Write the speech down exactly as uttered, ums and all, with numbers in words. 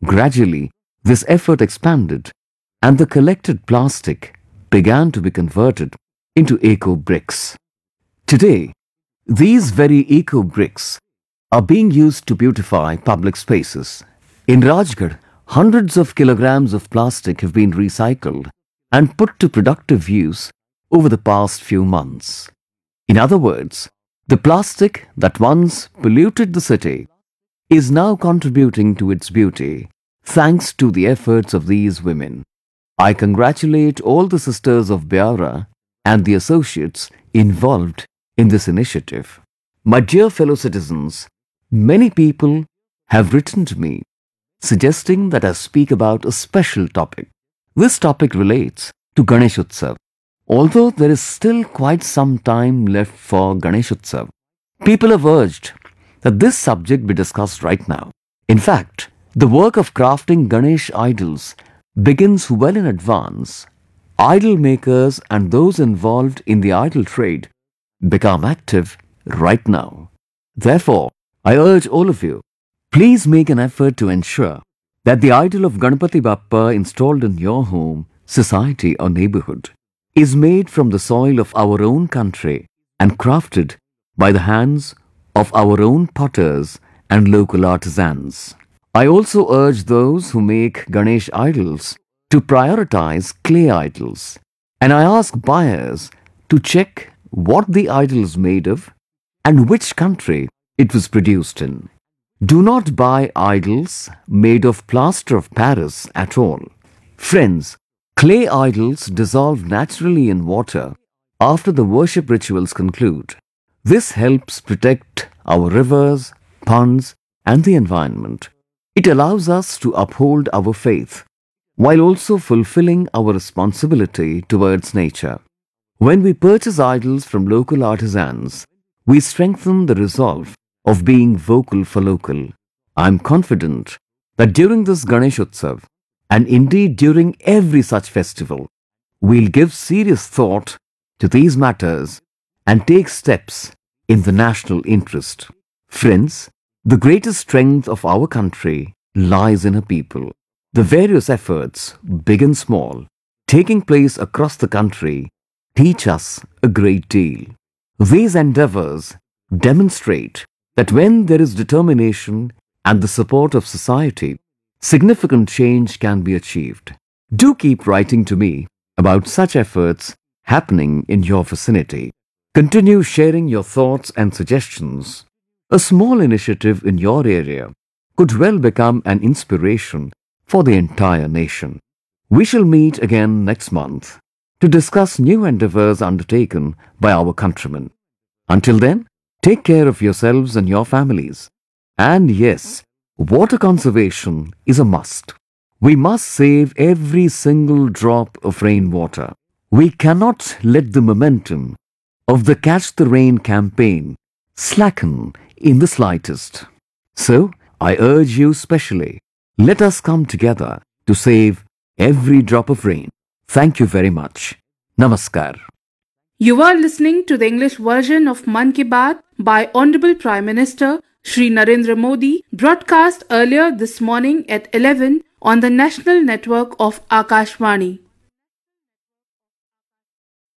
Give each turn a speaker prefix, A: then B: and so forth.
A: Gradually, this effort expanded and the collected plastic began to be converted into eco bricks. Today, these very eco bricks are being used to beautify public spaces. In Rajgarh, hundreds of kilograms of plastic have been recycled and put to productive use over the past few months. In other words, the plastic that once polluted the city is now contributing to its beauty thanks to the efforts of these women. I congratulate all the sisters of Beara and the associates involved in this initiative. My dear fellow citizens, many people have written to me suggesting that I speak about a special topic. This topic relates to Ganesh Utsav. Although there is still quite some time left for Ganesh Utsav, people have urged that this subject be discussed right now. In fact, the work of crafting Ganesh idols begins well in advance. Idol makers and those involved in the idol trade become active right now. Therefore, I urge all of you, please make an effort to ensure that the idol of Ganpati Bappa installed in your home, society or neighborhood is made from the soil of our own country and crafted by the hands of our own potters and local artisans. I also urge those who make Ganesh idols to prioritize clay idols, and I ask buyers to check what the idol is made of and which country it was produced in. Do not buy idols made of plaster of Paris at all. Friends, clay idols dissolve naturally in water after the worship rituals conclude. This helps protect our rivers, ponds, and the environment. It allows us to uphold our faith while also fulfilling our responsibility towards nature. When we purchase idols from local artisans, we strengthen the resolve of being vocal for local. I am confident that during this Ganesh Utsav, and indeed during every such festival, we'll give serious thought to these matters and take steps in the national interest. Friends, the greatest strength of our country lies in her people. The various efforts, big and small, taking place across the country teach us a great deal. These endeavors demonstrate that when there is determination and the support of society, significant change can be achieved. Do keep writing to me about such efforts happening in your vicinity. Continue sharing your thoughts and suggestions. A small initiative in your area could well become an inspiration for the entire nation. We shall meet again next month to discuss new endeavors undertaken by our countrymen. Until then, take care of yourselves and your families. And yes, water conservation is a must. We must save every single drop of rainwater. We cannot let the momentum of the Catch the Rain campaign slacken in the slightest. So, I urge you specially, let us come together to save every drop of rain. Thank you very much. Namaskar.
B: You are listening to the English version of Mann Ki Baat by Honorable Prime Minister Shri Narendra Modi, broadcast earlier this morning at eleven on the national network of Akashvani.